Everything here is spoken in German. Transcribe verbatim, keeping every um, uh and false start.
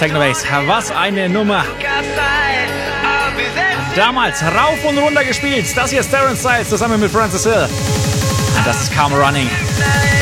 Technobase. Was eine Nummer. Damals rauf und runter gespielt. Das hier ist Darren Styles zusammen mit Francis Hill. Und das ist Karma Running.